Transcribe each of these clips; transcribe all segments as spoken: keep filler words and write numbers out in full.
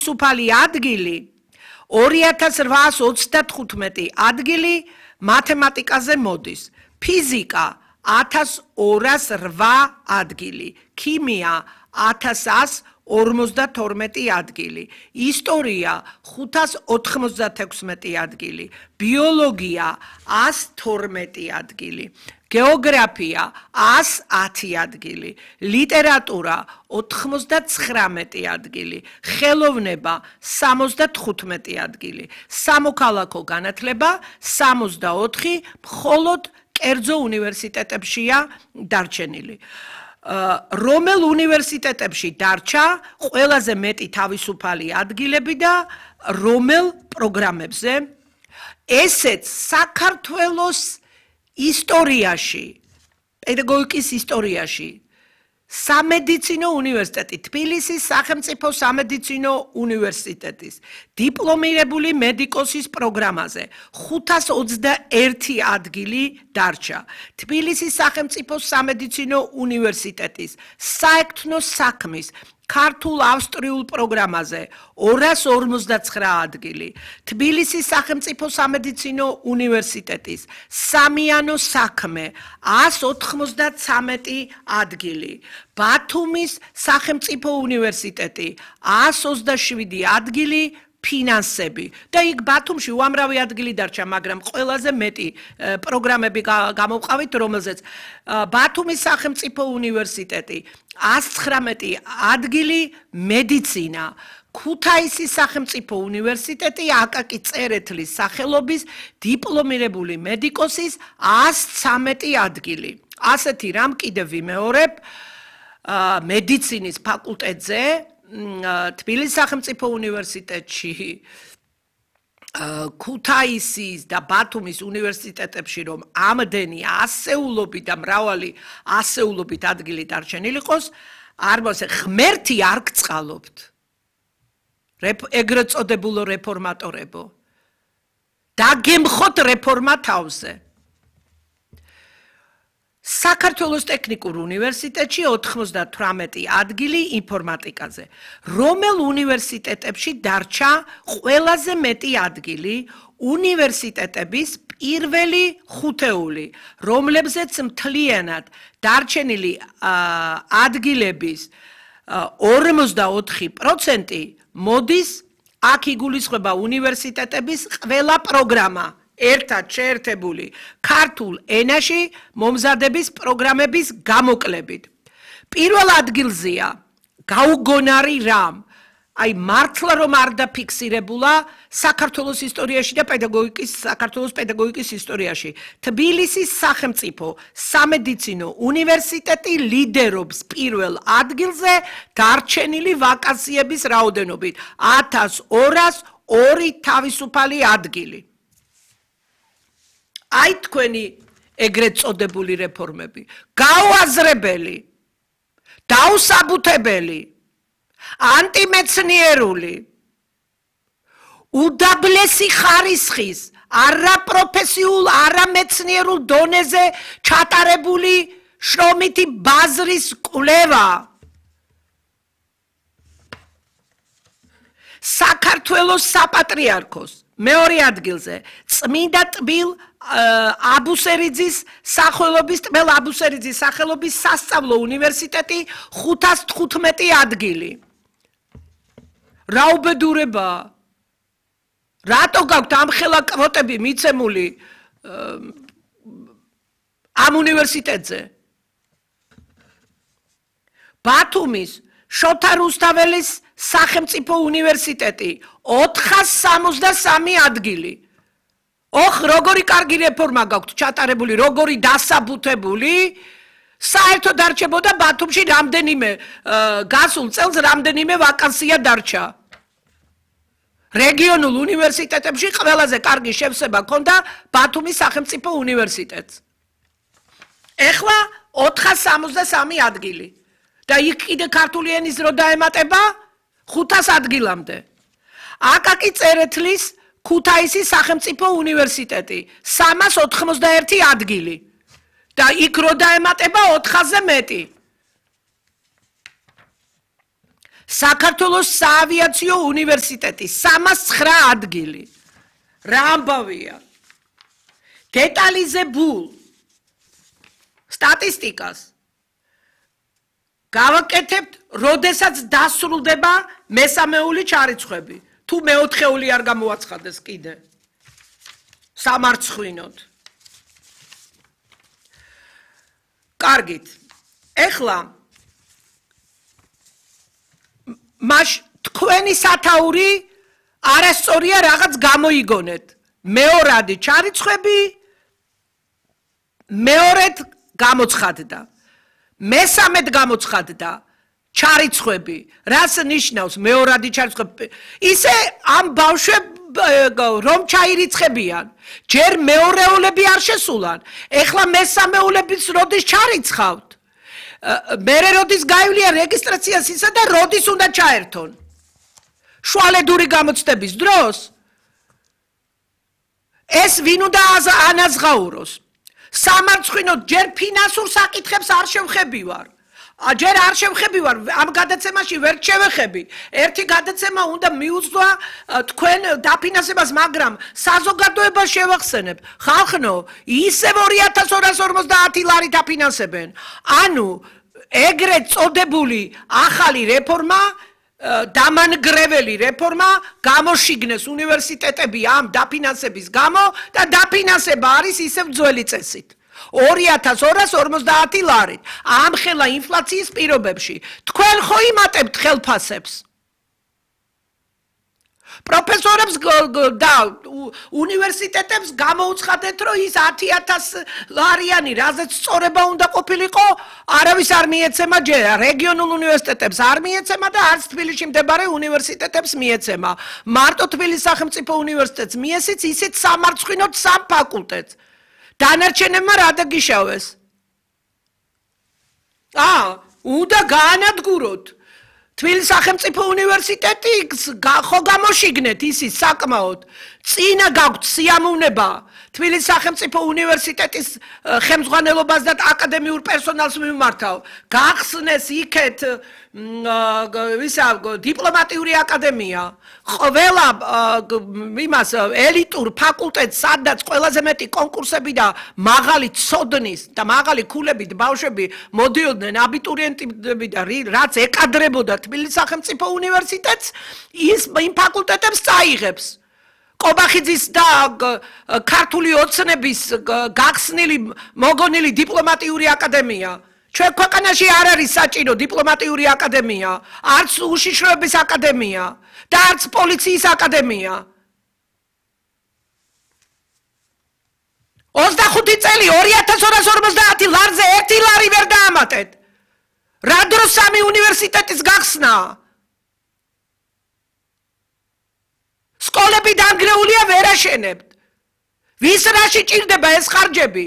სუფალი ადგილი ორი ათას რვაას ოცდათხუთმეტი ადგილი მათემატიკაზე მოდის ფიზიკა ათას ორას რვა ადგილი ქიმია ათას ას ორმოცდათორმეტი ადგილი ისტორია ხუთას ოთხმოცდათექვსმეტი ადგილი ბიოლოგია ას თორმეტი ადგილი გეოგრაფია ას ათი ადგილი ლიტერატურა ოთხმოცდაცხრამეტი ადგილი ხელოვნება სამოცდათხუთმეტი ადგილი სამოქალაქო განათლება სამოცდაოთხი მხოლოდ კერძო უნივერსიტეტებშია დარჩენილი რომელ უნივერსიტეტებში დარჩა ყველაზე მეტი თავისუფალი ადგილები და რომელ პროგრამებზე ესეც საქართველოს ისტორიაში პედაგოგიკის ისტორიაში სამედიცინო უნივერსიტეტი თბილისის სახელმწიფო სამედიცინო უნივერსიტეტის დიპლომირებული მედიკოსის პროგრამაზე ხუთას ოცდაერთი ადგილი დარჩა თბილისის სახელმწიფო სამედიცინო უნივერსიტეტის საექთნო საქმის ქართულ ავსტრიულ პროგრამაზე ორას ორმოცდაცხრა ადგილი თბილისის სახელმწიფო სამედიცინო უნივერსიტეტის სამიანო საქმე ას ოთხმოცდაცამეტი ადგილი ბათუმის სახელმწიფო უნივერსიტეტი ას ოცდაშვიდი ადგილი ფინანსები და იქ ბათუმში უამრავი ადგილი დარჩა მაგრამ ყველაზე მეტი პროგრამები გამოვყავით რომელზეც ბათუმის სახელმწიფო უნივერსიტეტი ას ცხრამეტი ადგილი მედიცინა ქუთაისის სახელმწიფო უნივერსიტეტი აკაკი წერეთლის სახელობის დიპლომირებული მედიკოსის ას ცამეტი ადგილი ასეთი რამ კიდევ ვიმეორებ მედიცინის ფაკულტეტზე თბილისის სახელმწიფო უნივერსიტეტში ქუთაისის და ბათუმის უნივერსიტეტებში რომ ამდენი ასეულობით და მრავალი ასეულობით ადგილი დარჩენილი იყოს არ მოსე ღმერთი არ გწყალობთ ეგრეთ წოდებულო რეფორმატორებო დაგემხოთ რეფორმა თავზე საქართველოს ტექნიკურ უნივერსიტეტში ოთხმოცდათვრამეტი ადგილი ინფორმატიკაზე. რომელ უნივერსიტეტებში დარჩა ყველაზე მეტი ადგილი უნივერსიტეტების პირველი ხუთეული, რომლებზეც მთლიანად დარჩენილი ადგილების ორმოცდაოთხი პროცენტი მოდის აქ იგულისხმება უნივერსიტეტების ყველა პროგრამა. ერთად შეერთებული ქართულ ენაში მომზადების პროგრამების გამოკლებით. პირველ ადგილზეა გაუგონარი რამ, აი მართლა რომ არ დაფიქსირებულა საქართველოს ისტორიაში და პედაგოგიკის საქართველოს პედაგოგიკის ისტორიაში. თბილისის სახელმწიფო სამედიცინო უნივერსიტეტი ლიდერობს პირველ ადგილზე დარჩენილი ვაკანსიების რაოდენობით ათას ორას ორი თავისუფალი ადგილი. აი თქვენი ეგრეთ წოდებული რეფორმები გაუაზრებელი დაუსაბუთებელი ანტიმეცნიერული უდაბლესი ხარისხის არაპროფესიულ არამეცნიერულ დონეზე ჩატარებული შრომითი ბაზრის კვლევა საქართველოს საპატრიარქოს მეორე ადგილზე წმინდა ტბილ აბუსერიძის სახელობის ტბელ აბუსერიძის სახელობის სასწავლო უნივერსიტეტი ხუთას თხუთმეტი ადგილი. რა უბედურება? რატო გაქვთ ამხელა კვოტები მიცემული ამ უნივერსიტეტზე? ბათუმის შოთა რუსთაველის სახელმწიფო უნივერსიტეტი ოთხას სამოცდასამი ადგილი. ოხ როგორი კარგი რეფორმა გაქვთ ჩატარებული, როგორი დასაბუთებული, საერთოდ დარჩებოდა ბათუმში რამდენიმე გასულ წელს რამდენიმე ვაკანსია დარჩა. რეგიონულ უნივერსიტეტებში ყველაზე კარგი შევსება ჰქონდა ბათუმის სახელმწიფო უნივერსიტეტს. ეხლა ოთხას სამოცდასამი ადგილი. და იქ კიდე ქართული ენის რო დაემატება ხუთას ადგილამდე. აკაკი წერეთლის ქუთაისის სახელმწიფო უნივერსიტეტი სამას ოთხმოცდაერთი ადგილი და იქ რო დაემატება ოთხაზე მეტი. საქართველოს საავიაციო უნივერსიტეტი სამას ცხრა ადგილი. რა ამბავია? დეტალიზებულ სტატისტიკას გავაკეთებთ, როდესაც დასრულდება მესამეული ჩარიცხვები. თუ მეოთხეული არ გამოაცხადეს კიდე. სამარცხვინოდ. კარგით. ეხლა მაშ თქვენი სათაური არასწორია რაღაც გამოიგონეთ. მეორადი ჩარიცხვები მეორედ გამოცხადდა. მესამედ გამოცხადდა ჩარიცხვები. რას ნიშნავს მეორადი ჩარიცხვები? ისე ამ ბავშვებს რომ ჩაირიცხებიან, ჯერ მეორეულები არ შესულან. ეხლა მესამეულების როდის ჩარიცხავთ? მერე როდის გაივლია რეგისტრაციას ისა და როდის უნდა ჩაერთონ? შუალედური გამოცდების დროს? ეს ვინ უნდა ანაზღაუროს? სამარცხვინოდ ჯერ ფინანსურ საკითხებს არ შევხებივარ. ჯერ არ შევხებივარ, ამ გადაცემაში ვერ შევეხები. ერთი გადაცემა უნდა მიუძღვა თქვენ დაფინანსებას, მაგრამ საზოგადოებას შევახსენებ. ხალხნო, ისევ ორი ათას ორას ორმოცდაათი ლარი დაფინანსებენ. ანუ ეგრეთ წოდებული ახალი რეფორმა, დამანგრეველი რეფორმა გამოშიგნეს უნივერსიტეტები ამ დაფინანსების გამო და დაფინანსება არის ისევ ძველი წესით. ორი ათას ორას ორმოცდაათი ლარი. ამხელა ინფლაციის პირობებში თქვენ ხო იმატებთ ხელფასებს? პროფესორებს და უნივერსიტეტებს გამოუცხადეთ, რომ ის ათი ათას ლარიანი, რაზეც სწორება უნდა ყოფილიყო, არავის არ მიეცემა ჯერ, რეგიონულ უნივერსიტეტებს არ მიეცემა და არც თბილისში მდებარე უნივერსიტეტებს მიეცემა. მარტო თბილისის სახელმწიფო უნივერსიტეტს მიესიც ისეთ სამარცხვინოდ სამ ფაკულტეტს. დანარჩენებმა რა დაგიშავეს? აა, უნდა გაანადგუროთ. თბილისის სახელმწიფო უნივერსიტეტი ხო გამოშიგნეთ ისიც საკმაოდ. წინა გაგვთ სიამოვნება თბილისის სახელმწიფო უნივერსიტეტის ხელმძღვანელობას და აკადემიურ პერსონალს მიმართავ. გახსნეს იქეთ ვისა დიპლომატიური აკადემია. ყველა იმას ელიტურ ფაკულტეტს, სადაც ყველაზე მეტი კონკურსები და მაღალი ცოდნის და მაღალი ქულებით ბავშვები მოდიოდნენ, აბიტურიენტები და რაც ეკადრებოდა თბილისის სახელმწიფო უნივერსიტეტს, ის იმ ფაკულტეტებს წაიღებს. კობახიძის და ქართული ოცნების გახსნილი მოგონილი დიპლომატიური აკადემია. ჩვენ ქვეყანაში არ არის საჭირო დიპლომატიური აკადემია, არც უშიშროების აკადემია და არც პოლიციის აკადემია. ოცდახუთი წელი ორი ათას ორას ორმოცდაათი ლარზე ერთი ლარი ვერ დაამატეთ. რა დროს სამი უნივერსიტეტის გახსნა? სკოლები დანგრეულია, ვერ აშენებთ. ვის რაში ჭირდება ეს ხარჯები?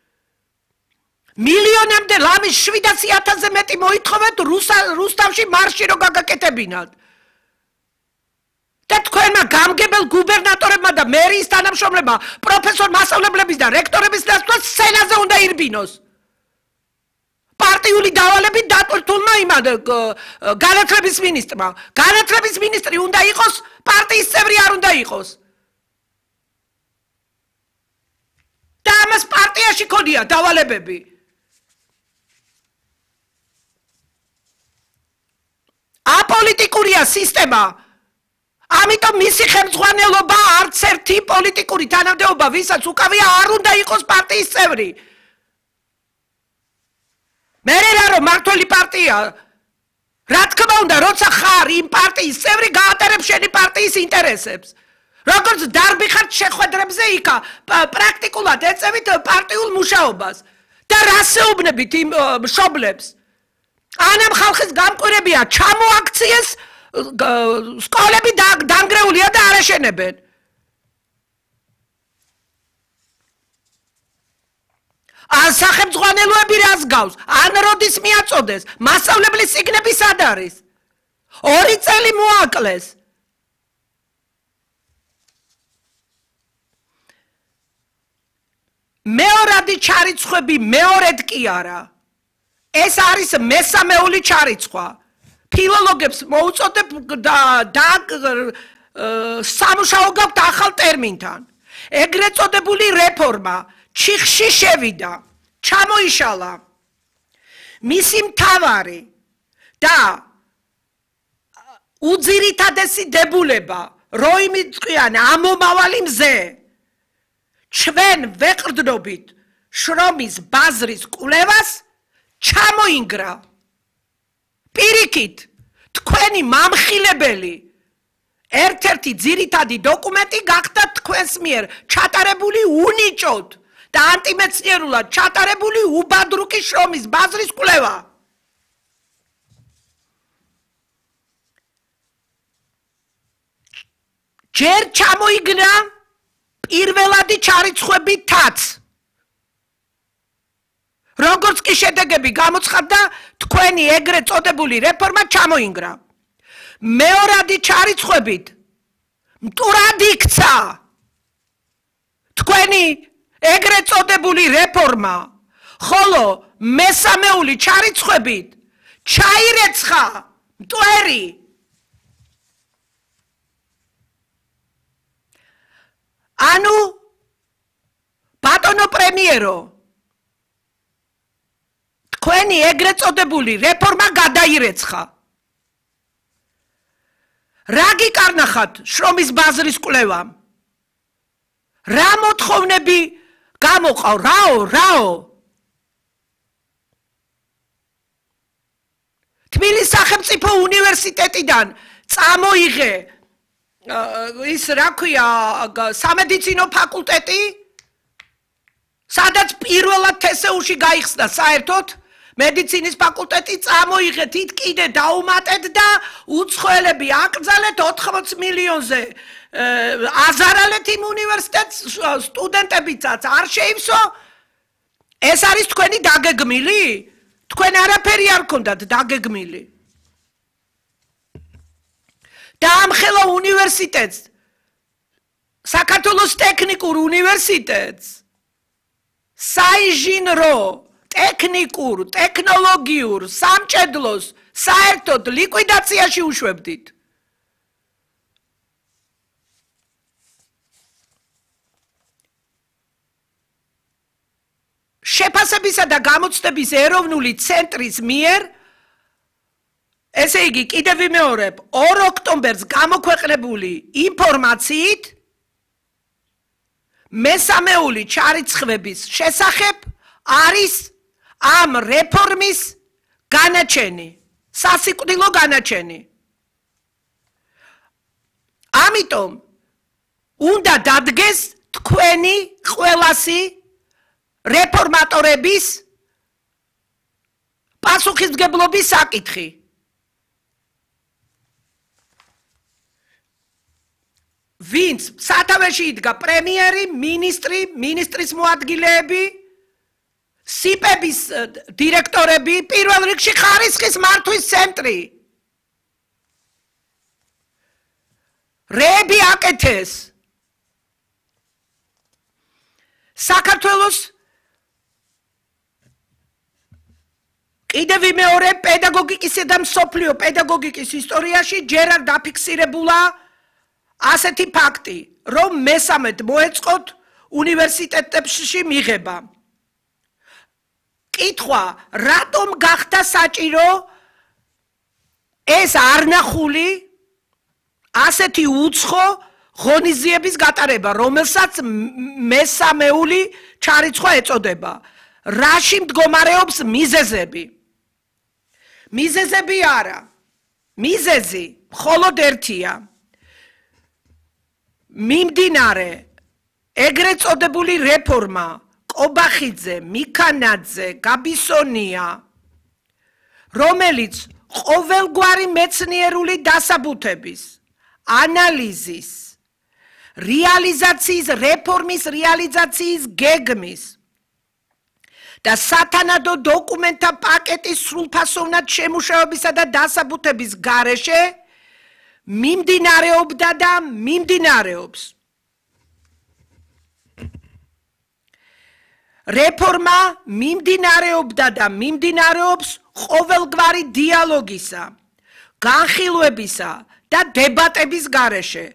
მილიონამდე ლამის შვიდასი ათასზე მეტი მოითხოვეთ რუსთავში მარში რო გაგაკეთებინათ. და თქვენმა გამგებელ გუბერნატორებმა და მერიის თანამშრომლებმა, პროფესორ მასწავლებლების და რექტორების დასწრას სცენაზე უნდა ირბინოს. პარტიული დავალებით დატვირთულმა იმად განათლების მინისტრმა. განათლების მინისტრი უნდა იყოს, პარტიის წევრი არ უნდა იყოს. და ამას პარტიაში ქონია დავალებები. აპოლიტიკურია სისტემა. ამიტომ მისი ხელმძღვანელობა არც ერთი პოლიტიკური თანამდებობა, ვისაც უკავია, არ უნდა იყოს პარტიის წევრი. მერე რა რომ მართველი პარტია, რა თქმა უნდა, როცა ხარ იმ პარტიის წევრი, გაატარებ შენი პარტიის ინტერესებს. როგორც დარბი ხართ შეხვედრებზე იქა, პრაქტიკულად ეწევით პარტიულ მუშაობას. და რას ეუბნებით იმ მშობლებს? ანამ ხალხის გამკვირებია, ჩამოაქციეს სკოლები დანგრეულია და არ აშენებენ. ან სახელმძღვანელოები რას გავს? ან როდის მიაწოდეს? მასწავლებლის სიგნები სად არის? ორი წელი მოაკლეს. მეორადი ჩარიცხვები მეორედ კი არა. ეს არის მესამეული ჩარიცხვა. ფილოლოგებს მოუწოდებ და და სამუშაო გაქვთ ახალ ტერმინთან. ეგრეთ წოდებული რეფორმა ჩიხში შევიდა, ჩამოიშალა. მისი მთავარი და უძირითადესი დებულება რო იმიტყვიან ამომავალი მზე. ჩვენ ვეყრდნობით შრომის ბაზრის კვლევას ჩამოინგრა. პირიქით, თქვენი მამხილებელი ერთ-ერთი ძირითადი დოკუმენტი გახდა თქვენს მიერ ჩატარებული უნიჭოდ და ანტიმეცნიერულად ჩატარებული უბადრუკი შრომის ბაზრის კვლევა. ჯერ ჩამოიგნა პირველადი ჩარიცხვებითაც. როგორც კი შედეგები გამოცხადდა, თქვენი ეგრეთ წოდებული რეფორმა ჩამოინგრა. მეორადი ჩარიცხვებით მტვრად იქცა თქვენი ეგრეთ წოდებული რეფორმა, ხოლო მესამეული ჩარიცხვებით ჩაირეცხა მტვერი. ანუ ბატონო პრემიერო, თქვენი ეგრეთ წოდებული რეფორმა გადაირეცხა. რა გიკარნახათ შრომის ბაზრის კვლევამ? რა მოთხოვნები გამოყავ? რაო, რაო? თბილისის სახელმწიფო უნივერსიტეტიდან წამოიღე ის რა ქვია სამედიცინო ფაკულტეტი, სადაც პირველად თესეუში გაიხსნა საერთოდ მედიცინის ფაკულტეტი, წამოიღეთ იქ კიდე დაუმატეთ და უცხოელები აკრძალეთ ოთხმოც მილიონზე აზარალეთ იმ უნივერსიტეტს, სტუდენტებიცაც არ შეივსო. ეს არის თქვენი დაგეგმილი? თქვენ არაფერი არ გქონდათ დაგეგმილი. დაამხელა უნივერსიტეტს, საქართველოს ტექნიკურ უნივერსიტეტს, საინჟინრო, ტექნიკურ, ტექნოლოგიურ, სამჭედლოს საერთოდ ლიკვიდაციაში უშვებდით. შეფასებისა და გამოცდების ეროვნული ცენტრის მიერ, ესე იგი, კიდევ ვიმეორებ, ორ ოქტომბერს გამოქვეყნებული ინფორმაციით მესამეული ჩარიცხვების შესახებ არის ამ რეფორმის განაჩენი, სასიკვდილო განაჩენი. ამიტომ უნდა დადგეს თქვენი ყველასი რეფორმატორების პასუხისმგებლობის საკითხი. ვინც სათავეში იდგა პრემიერი, მინისტრი, მინისტრის მოადგილეები, სიპების დირექტორები, პირველ რიგში ხარისხის მართვის ცენტრი. რეები აკეთეს. საქართველოს კიდევ ვიმეორებ, პედაგოგიკისა და მსოფლიო პედაგოგიკის ისტორიაში ჯერ არ დაფიქსირებულა ასეთი ფაქტი, რომ მესამედ მოეწყოთ უნივერსიტეტებში მიღება. კითხვა, რატომ გახდა საჭირო ეს არნახული ასეთი უცხო ღონისძიების გატარება, რომელსაც მესამეული ჩარიცხვა ეწოდება? რაში მდგომარეობს მიზეზები? მიზეზები არა. მიზეზი მხოლოდ ერთია. მიმდინარე ეგრეთ წოდებული რეფორმა კობახიძე, მიქანაძე, გაბისონია, რომელიც ყოველგვარი მეცნიერული დასაბუთების, ანალიზის, რეალიზაციის, რეფორმის რეალიზაციის გეგმის და სათანადო დოკუმენტთა პაკეტის სრულფასოვნად შემუშავებისა და დასაბუთების გარეშე მიმდინარეობდა და მიმდინარეობს. რეფორმა მიმდინარეობდა და მიმდინარეობს ყოველგვარი დიალოგისა, განხილვებისა და დებატების გარეშე.